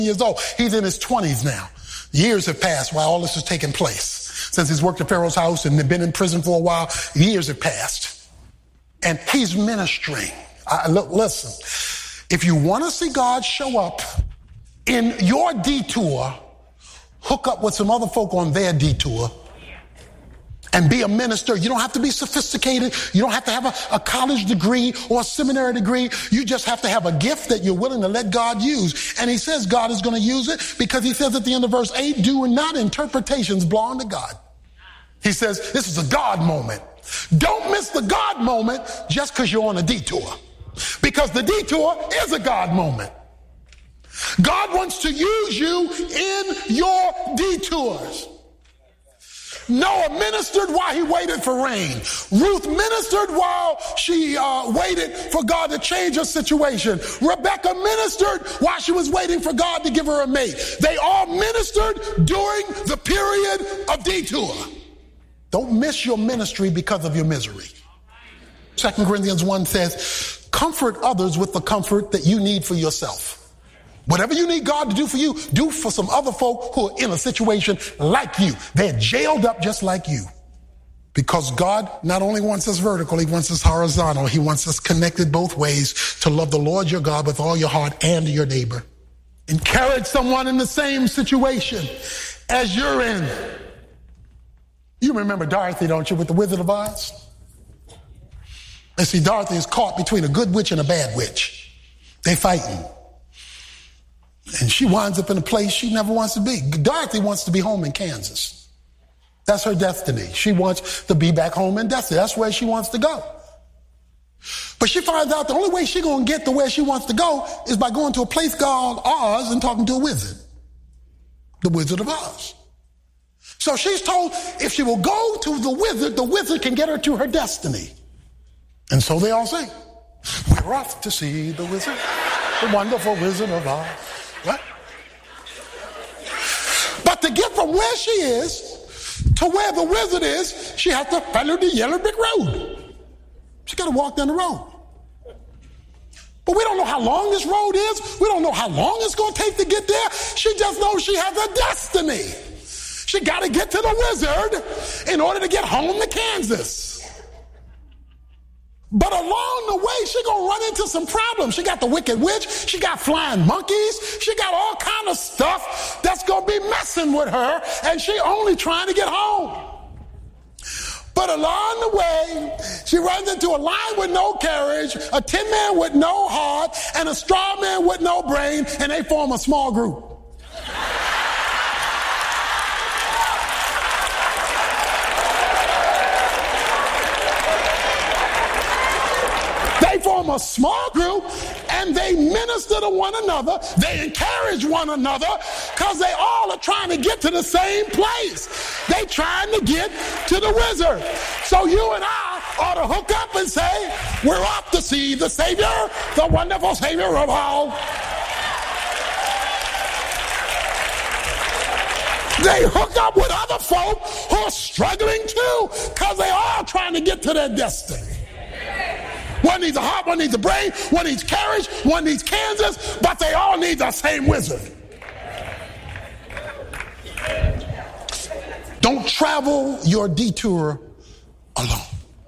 years old. He's in his 20s now. Years have passed while all this is taking place. Since he's worked at Pharaoh's house and been in prison for a while, years have passed. And he's ministering. Listen, if you want to see God show up in your detour, hook up with some other folk on their detour and be a minister. You don't have to be sophisticated. You don't have to have a college degree or a seminary degree. You just have to have a gift that you're willing to let God use. And he says God is going to use it because he says at the end of verse 8, do not interpretations belong to God. He says this is a God moment. Don't miss the God moment just because you're on a detour, because the detour is a God moment. God wants to use you in your detours. Noah ministered while he waited for rain. Ruth ministered while she waited for God to change her situation. Rebecca ministered while she was waiting for God to give her a mate. They all ministered during the period of detour. Don't miss your ministry because of your misery. 2 Corinthians 1 says, comfort others with the comfort that you need for yourself. Whatever you need God to do for you, do for some other folk who are in a situation like you. They're jailed up just like you. Because God not only wants us vertical, he wants us horizontal. He wants us connected both ways to love the Lord your God with all your heart and your neighbor. Encourage someone in the same situation as you're in. You remember Dorothy, don't you, with the Wizard of Oz? And see, Dorothy is caught between a good witch and a bad witch. They're fighting. And she winds up in a place she never wants to be. Dorothy wants to be home in Kansas. That's her destiny. She wants to be back home in Destiny. That's where she wants to go. But she finds out the only way she's going to get to where she wants to go is by going to a place called Oz and talking to a wizard. The Wizard of Oz. So she's told if she will go to the wizard can get her to her destiny. And so they all sing, we're off to see the wizard, the wonderful Wizard of Oz. What? But to get from where she is to where the wizard is, she has to follow the yellow brick road. She got to walk down the road. But we don't know how long this road is. We don't know how long it's going to take to get there. She just knows she has a destiny. She got to get to the wizard in order to get home to Kansas. But along the way, she's going to run into some problems. She got the wicked witch. She got flying monkeys. She got all kind of stuff that's going to be messing with her, and she only trying to get home. But along the way, she runs into a lion with no carriage, a tin man with no heart, and a straw man with no brain, and they form a small group. Form a small group and they minister to one another. They encourage one another because they all are trying to get to the same place. They trying to get to the wizard. So you and I ought to hook up and say, we're off to see the Savior, the wonderful Savior of all. They hook up with other folk who are struggling too because they all trying to get to their destiny. One needs a heart, one needs a brain, one needs carriage, one needs Kansas, but they all need the same wizard. Don't travel your detour alone.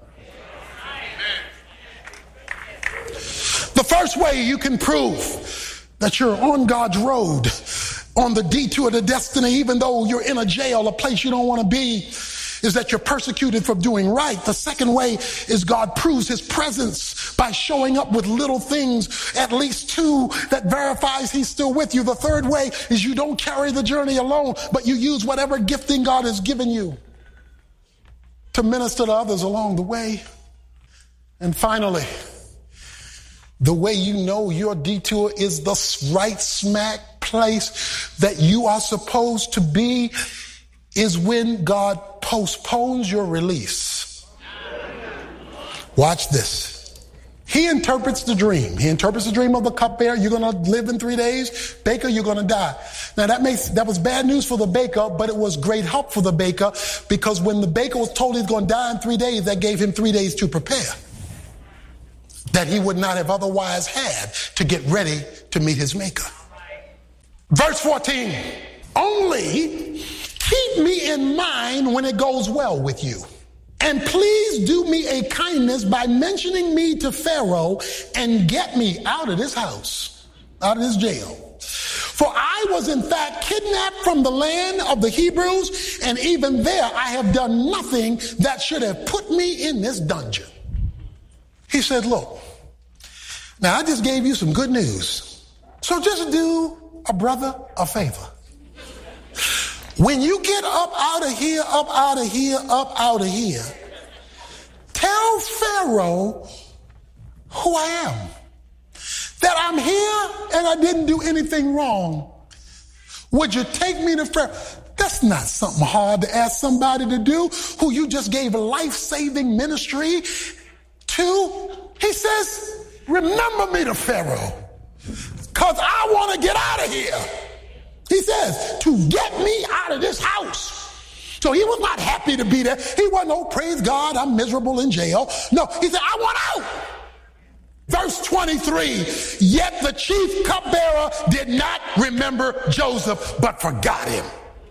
The first way you can prove that you're on God's road, on the detour to destiny, even though you're in a jail, a place you don't want to be, is that you're persecuted for doing right. The second way is God proves his presence by showing up with little things, at least two, that verifies he's still with you. The third way is you don't carry the journey alone, but you use whatever gifting God has given you to minister to others along the way. And finally, the way you know your detour is the right smack place that you are supposed to be is when God postpones your release. Watch this. He interprets the dream. He interprets the dream of the cupbearer. You're going to live in 3 days. Baker, you're going to die. Now that was bad news for the baker, but it was great help for the baker because when the baker was told he's going to die in 3 days, that gave him 3 days to prepare that he would not have otherwise had to get ready to meet his maker. Verse 14, only keep me in mind when it goes well with you. And please do me a kindness by mentioning me to Pharaoh and get me out of this house, out of this jail. For I was in fact kidnapped from the land of the Hebrews, and even there I have done nothing that should have put me in this dungeon. He said, look, now I just gave you some good news. So just do a brother a favor. When you get up out of here, up out of here, up out of here, tell Pharaoh who I am. That I'm here and I didn't do anything wrong. Would you take me to Pharaoh? That's not something hard to ask somebody to do who you just gave a life-saving ministry to. He says, remember me to Pharaoh, because I want to get out of here. He says, to get me out of this house. So he was not happy to be there. He wasn't, oh, praise God, I'm miserable in jail. No, he said, I want out. Verse 23, yet the chief cupbearer did not remember Joseph, but forgot him.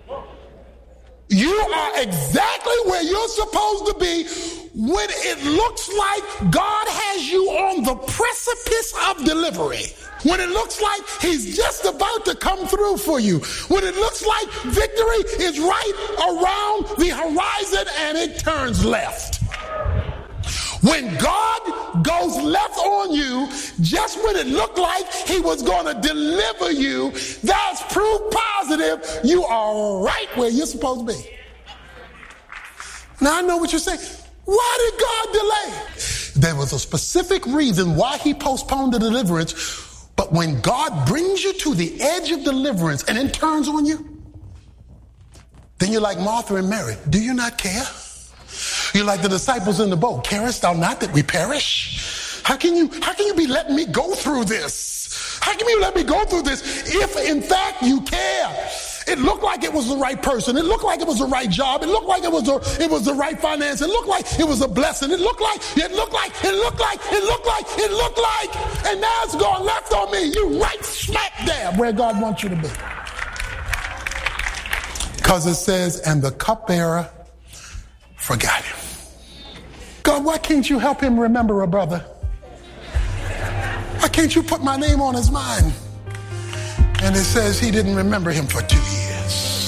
You are exactly where you're supposed to be when it looks like God has you on the precipice of delivery. When it looks like he's just about to come through for you. When it looks like victory is right around the horizon and it turns left. When God goes left on you, just when it looked like he was going to deliver you, that's proof positive you are right where you're supposed to be. Now I know what you're saying. Why did God delay? There was a specific reason why he postponed the deliverance, but when God brings you to the edge of deliverance and then turns on you, then you're like Martha and Mary. Do you not care? You're like the disciples in the boat. Carest thou not that we perish? How can you be letting me go through this? How can you let me go through this if in fact you care? It looked like it was the right person. It looked like it was the right job. It looked like it was the right finance. It looked like it was a blessing. It looked like, and now it's gone left on me. You right smack dab where God wants you to be. Because it says, and the cupbearer forgot him. God, why can't you help him remember a brother? Why can't you put my name on his mind? And it says he didn't remember him for 2 years.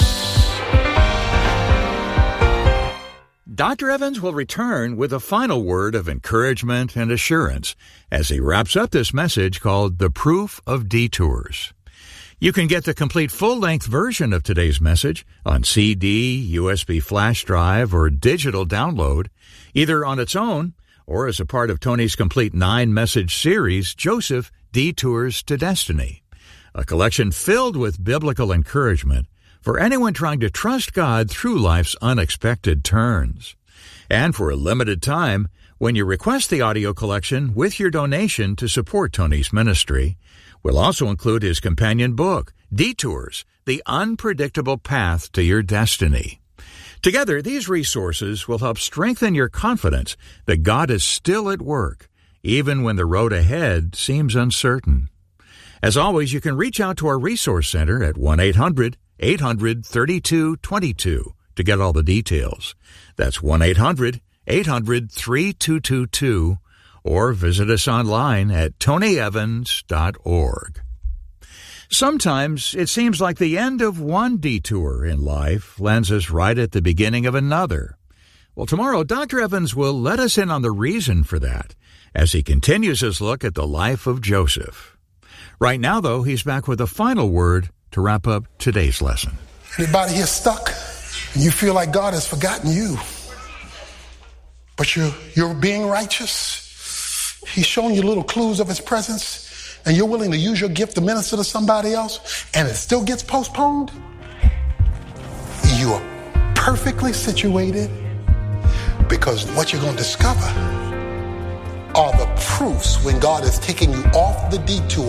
Dr. Evans will return with a final word of encouragement and assurance as he wraps up this message called The Proof of Detours. You can get the complete full-length version of today's message on CD, USB flash drive, or digital download, either on its own or as a part of Tony's complete 9-message series, Joseph Detours to Destiny, a collection filled with biblical encouragement for anyone trying to trust God through life's unexpected turns. And for a limited time, when you request the audio collection with your donation to support Tony's ministry, we'll also include his companion book, Detours, The Unpredictable Path to Your Destiny. Together, these resources will help strengthen your confidence that God is still at work, even when the road ahead seems uncertain. As always, you can reach out to our resource center at 1-800-800-3222 to get all the details. That's 1-800-800-3222, or visit us online at tonyevans.org. Sometimes it seems like the end of one detour in life lands us right at the beginning of another. Well, tomorrow, Dr. Evans will let us in on the reason for that as he continues his look at the life of Joseph. Right now, though, he's back with a final word to wrap up today's lesson. Anybody here stuck and you feel like God has forgotten you, but you're being righteous? He's showing you little clues of his presence, and you're willing to use your gift to minister to somebody else, and it still gets postponed? You are perfectly situated, because what you're going to discover are the proofs when God is taking you off the detour